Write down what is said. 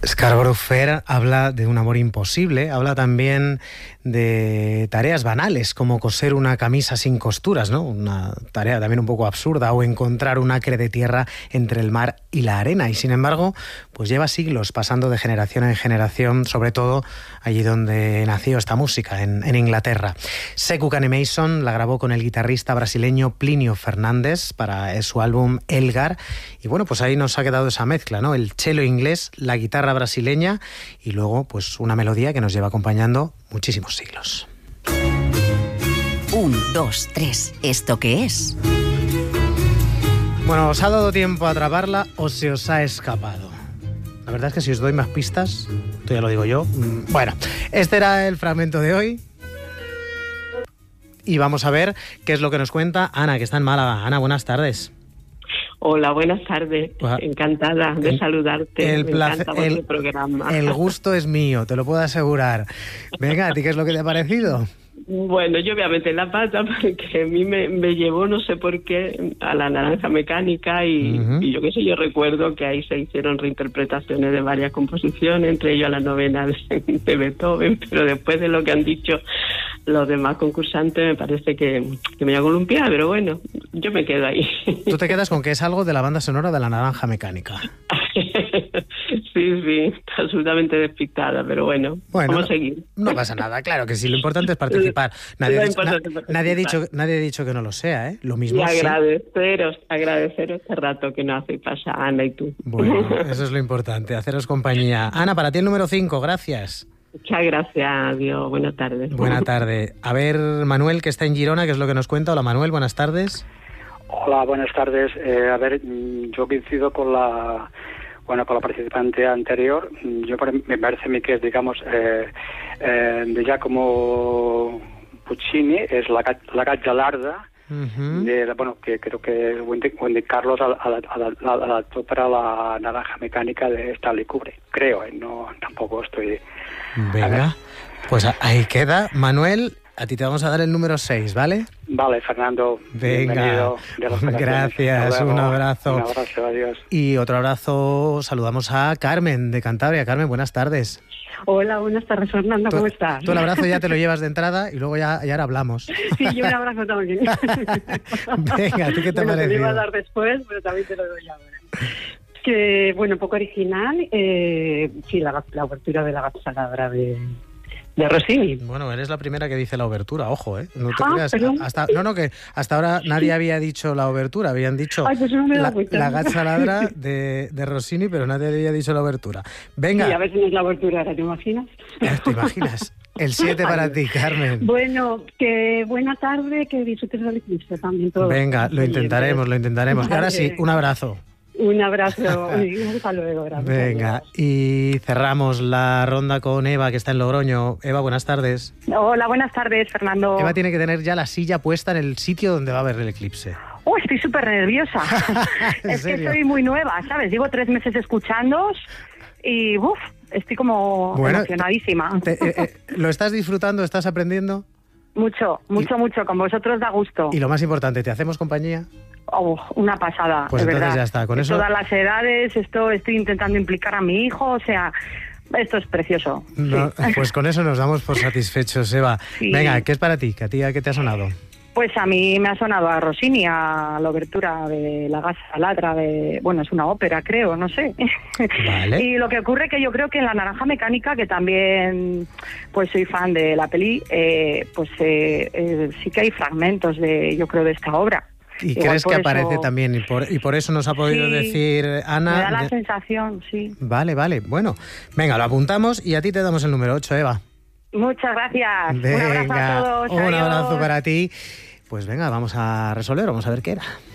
Scarborough Fair habla de un amor imposible, habla también de tareas banales como coser una camisa sin costuras, ¿no? Una tarea también un poco absurda, o encontrar un acre de tierra entre el mar y la arena. Y sin embargo, pues lleva siglos pasando de generación en generación, sobre todo allí donde nació esta música, en Inglaterra. Sekou Canemason la grabó con el guitarrista brasileño Plinio Fernández para su álbum Elgar. Y bueno, pues ahí nos ha quedado esa mezcla, ¿no? El cello inglés, la guitarra brasileña y luego pues una melodía que nos lleva acompañando muchísimos siglos. 1, 2, 3, ¿esto qué es? Bueno, ¿os ha dado tiempo a atraparla o se os ha escapado? La verdad es que si os doy más pistas, esto ya lo digo yo. Bueno, este era el fragmento de hoy. Y vamos a ver qué es lo que nos cuenta Ana, que está en Málaga. Ana, buenas tardes. Hola, buenas tardes. Encantada de saludarte. El placer, el programa. El gusto es mío, te lo puedo asegurar. Venga, ¿a ti qué es lo que te ha parecido? Bueno, yo voy a meter la pata porque a mí me llevó, no sé por qué, a la Naranja Mecánica y yo qué sé, yo recuerdo que ahí se hicieron reinterpretaciones de varias composiciones, entre ellos a la novena de Beethoven, pero después de lo que han dicho los demás concursantes me parece que me voy a columpiar, pero bueno, yo me quedo ahí. ¿Tú te quedas con que es algo de la banda sonora de la Naranja Mecánica? Sí, absolutamente despistada, pero bueno, vamos a seguir. No pasa nada, claro que sí, lo importante es participar. Nadie ha dicho que no lo sea, ¿eh? Lo mismo. Y agradeceros este rato que nos hacéis pasar, Ana y tú. Bueno, eso es lo importante, haceros compañía. Ana, para ti el número 5, gracias. Muchas gracias, adiós, buenas tardes. Buenas tardes. A ver, Manuel, que está en Girona, ¿qué es lo que nos cuenta? Hola, Manuel, buenas tardes. Hola, buenas tardes. A ver, yo coincido con la participante anterior. Me parece a mí que es, digamos, de Giacomo Puccini, es la Gazzalarda, que creo que Wendy Carlos adaptó para la Naranja Mecánica de Stanley Kubrick, creo, no, tampoco estoy... Venga, pues ahí queda. Manuel, a ti te vamos a dar el número 6, ¿vale? Vale, Fernando. Venga, gracias, un abrazo. Un abrazo, adiós. Y otro abrazo, saludamos a Carmen de Cantabria. Carmen, buenas tardes. Hola, buenas tardes, Fernando, ¿cómo estás? Tú el abrazo ya te lo llevas de entrada y luego ya ahora hablamos. Sí, yo un abrazo también. Venga, ¿a ti qué te ha parecido? Te lo iba a dar después, pero también te lo doy ahora. Que, bueno, un poco original, sí, la obertura de la Gazzaladra de Rossini. Bueno, eres la primera que dice la obertura, ojo, ¿eh? No te creas. Que hasta ahora nadie había dicho la obertura, habían dicho pues no la Gazzaladra de Rossini, pero nadie había dicho la obertura. Venga. Sí, a ver si no es la obertura, ¿te imaginas? ¿Te imaginas? El 7 para ti, Carmen. Bueno, que buena tarde, que disfrutes del eclipse también todos. Venga, lo intentaremos. Vale. Y ahora sí, un abrazo. Un abrazo y hasta luego. Gracias. Venga, y cerramos la ronda con Eva, que está en Logroño. Eva, buenas tardes. Hola, buenas tardes, Fernando. Eva tiene que tener ya la silla puesta en el sitio donde va a ver el eclipse. Estoy súper nerviosa. Es que soy muy nueva, ¿sabes? Llevo 3 meses escuchándoos y estoy como emocionadísima. ¿Lo estás disfrutando? ¿Estás aprendiendo? Mucho. Con vosotros da gusto. Y lo más importante, ¿te hacemos compañía? Una pasada, pues de entonces verdad. Ya está. Con eso... Todas las edades, estoy intentando implicar a mi hijo, o sea, esto es precioso. No, sí. Pues con eso nos damos por satisfechos, Eva. Sí. Venga, ¿qué es para ti? ¿A qué te ha sonado? Pues a mí me ha sonado a Rossini, a la obertura de la Gazzaladra, es una ópera, creo, no sé. Vale. Y lo que ocurre que yo creo que en la Naranja Mecánica, que también pues soy fan de la peli, sí que hay fragmentos de esta obra. ¿Y crees que aparece también? Y por eso nos ha podido decir Ana... Me da la sensación, sí. Vale. Bueno, venga, lo apuntamos y a ti te damos el número 8, Eva. Muchas gracias. Venga, un abrazo a todos. Un abrazo para ti. Pues venga, vamos a resolver, vamos a ver qué era.